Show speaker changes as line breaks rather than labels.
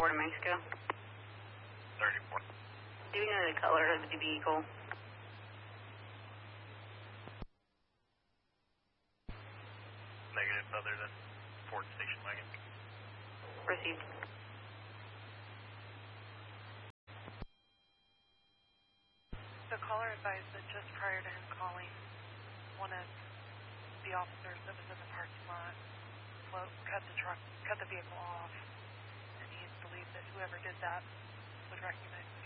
Port of Mexico.
34.
Do you know the color of the vehicle?
Negative, other than Ford station wagon.
Received.
The caller advised that just prior to him calling, one of the officers that was in the parking lot cut the vehicle off, and he believed that whoever did that would recognize